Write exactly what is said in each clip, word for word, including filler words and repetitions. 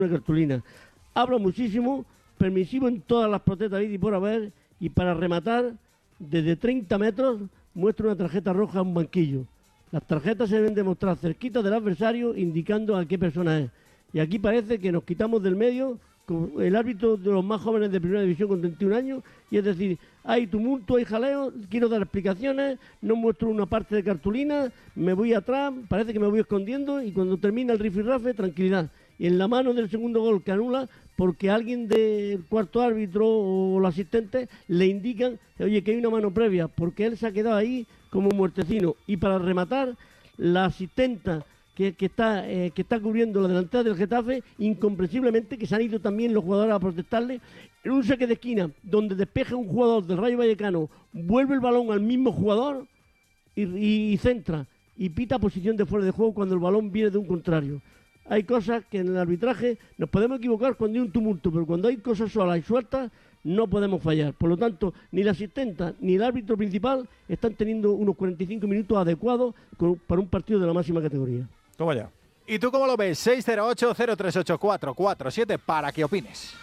una cartulina. Habla muchísimo, permisivo en todas las protestas y por haber, y para rematar, desde treinta metros muestra una tarjeta roja a un banquillo. Las tarjetas se deben demostrar cerquita del adversario, indicando a qué persona es. Y aquí parece que nos quitamos del medio con el árbitro de los más jóvenes de primera división con treinta y un años, y es decir, hay tumulto, hay jaleo, quiero dar explicaciones, no muestro una parte de cartulina, me voy atrás, parece que me voy escondiendo, y cuando termina el rifirrafe, tranquilidad. Y en la mano del segundo gol que anula, porque alguien del cuarto árbitro o los asistentes le indican, oye, que hay una mano previa, porque él se ha quedado ahí como muertecino. Y para rematar, la asistenta que, que, está, eh, que está cubriendo la delantera del Getafe, incomprensiblemente, que se han ido también los jugadores a protestarle, en un saque de esquina, donde despeja un jugador del Rayo Vallecano, vuelve el balón al mismo jugador y, y, y centra, y pita posición de fuera de juego cuando el balón viene de un contrario. Hay cosas que en el arbitraje nos podemos equivocar cuando hay un tumulto, pero cuando hay cosas solas y sueltas no podemos fallar. Por lo tanto, ni la asistenta ni el árbitro principal están teniendo unos cuarenta y cinco minutos adecuados con, para un partido de la máxima categoría. Toma ya. ¿Y tú cómo lo ves? seis cero ocho, cero tres ocho cuatro cuatro siete para que opines.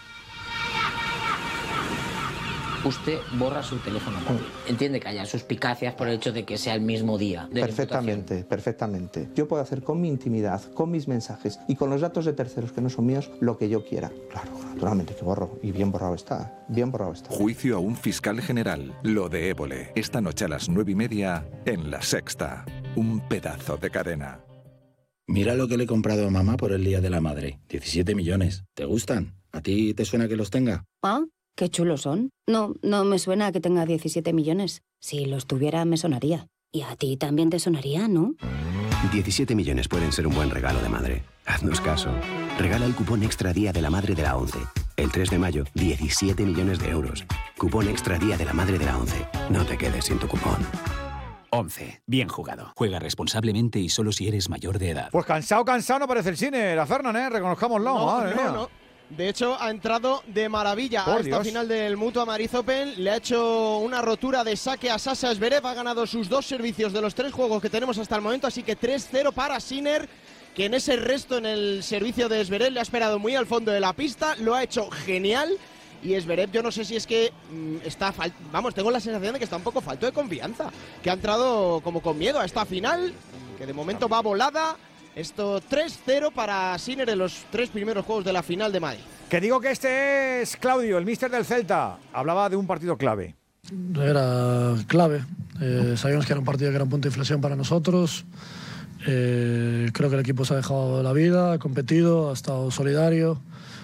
Usted borra su teléfono móvil. Entiende que haya suspicacias por el hecho de que sea el mismo día de Perfectamente, perfectamente. Yo puedo hacer con mi intimidad, con mis mensajes y con los datos de terceros que no son míos lo que yo quiera. Claro, naturalmente que borro. Y bien borrado está. Bien borrado está. Juicio a un fiscal general. Lo de Évole. Esta noche a las nueve y media en La Sexta. Un pedazo de cadena. Mira lo que le he comprado a mamá por el Día de la Madre. diecisiete millones. ¿Te gustan? ¿A ti te suena que los tenga? Ah, qué chulos son. No, no me suena que tenga diecisiete millones. Si los tuviera, me sonaría. Y a ti también te sonaría, ¿no? diecisiete millones pueden ser un buen regalo de madre. Haznos caso. Regala el cupón Extra Día de la Madre de la ONCE. El tres de mayo, diecisiete millones de euros. Cupón Extra Día de la Madre de la ONCE. No te quedes sin tu cupón. once. Bien jugado. Juega responsablemente y solo si eres mayor de edad. Pues cansado, cansado no parece el cine, la Fernan, ¿eh? Reconozcámoslo. No, madre no, mía. no. De hecho, ha entrado de maravilla Por a esta Dios. final del Mutua Madrid Open. Le ha hecho una rotura de saque a Sasha Zverev. Ha ganado sus dos servicios de los tres juegos que tenemos hasta el momento. Así que tres cero para Sinner, que en ese resto, en el servicio de Zverev, le ha esperado muy al fondo de la pista. Lo ha hecho genial. Y Zverev, yo no sé si es que mmm, está... Vamos, tengo la sensación de que está un poco falto de confianza. Que ha entrado como con miedo a esta final, que de momento va volada. Esto tres cero para Sinner en los tres primeros juegos de la final de Madrid. Que digo que este es Claudio, el míster del Celta. Hablaba de un partido clave. Era clave. Eh, sabíamos que era un partido que era un punto de inflexión para nosotros. Eh, creo que el equipo se ha dejado la vida, ha competido, ha estado solidario.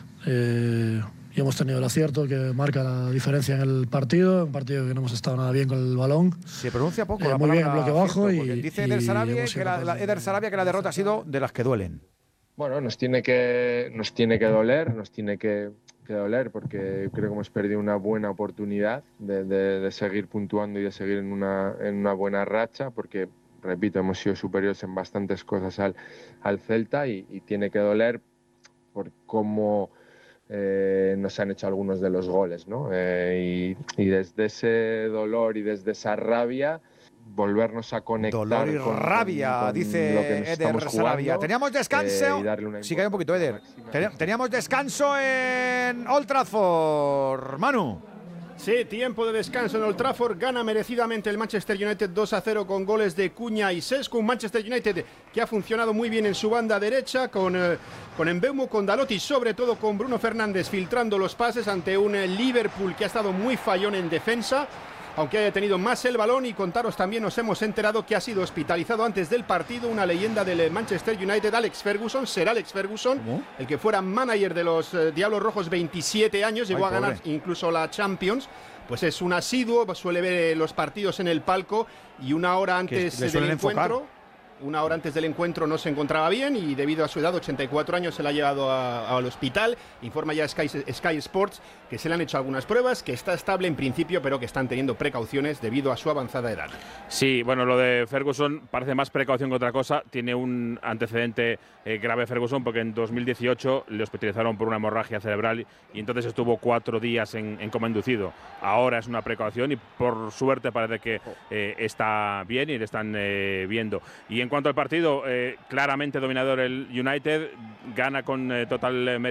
Eh, y hemos tenido el acierto que marca la diferencia en el partido. Un partido que no hemos estado nada bien con el balón. Se pronuncia poco Eh, la muy bien en palabra bloque bajo acierto, y- porque dice y Eder Sarabia hemos que, sido la, la, Eder Sarabia que la derrota ha sido de las que duelen. Bueno, nos tiene que, nos tiene que doler, nos tiene que, que doler porque creo que hemos perdido una buena oportunidad de, de, de seguir puntuando y de seguir en una, en una buena racha porque, repito, hemos sido superiores en bastantes cosas al, al Celta y, y tiene que doler por cómo eh, nos han hecho algunos de los goles, ¿no? Eh, y, y desde ese dolor y desde esa rabia volvernos a conectar Dolor y con, rabia, con, con dice lo que nos Eder estamos Sarabia. jugando, Teníamos descanso. eh, y darle una Sí, calla un poquito, Eder. Ten- Teníamos descanso en Old Trafford. Manu. Sí, tiempo de descanso en Old Trafford. Gana merecidamente el Manchester United dos a cero con goles de Cuña y Sesco. Un Manchester United que ha funcionado muy bien en su banda derecha con, eh, con Mbeumo, con Dalot y sobre todo con Bruno Fernández filtrando los pases ante un eh, Liverpool que ha estado muy fallón en defensa. Aunque haya tenido más el balón, y contaros también nos hemos enterado que ha sido hospitalizado antes del partido una leyenda del Manchester United, Alex Ferguson, será Alex Ferguson, ¿cómo? El que fuera manager de los eh, Diablos Rojos veintisiete años, llegó Ay, a ganar pobre. incluso la Champions, pues es un asiduo, suele ver los partidos en el palco y una hora antes le del suelen encuentro... enfocar. Una hora antes del encuentro no se encontraba bien y debido a su edad, ochenta y cuatro años, se la ha llevado a- al hospital. Informa ya Sky, Sky Sports que se le han hecho algunas pruebas, que está estable en principio, pero que están teniendo precauciones debido a su avanzada edad. Sí, bueno, lo de Ferguson parece más precaución que otra cosa. Tiene un antecedente eh, grave Ferguson porque en dos mil dieciocho le hospitalizaron por una hemorragia cerebral y entonces estuvo cuatro días en, en coma inducido. Ahora es una precaución y por suerte parece que eh, está bien y le están eh, viendo. Y en cuanto al partido, eh, claramente dominador el United, gana con eh, total eh,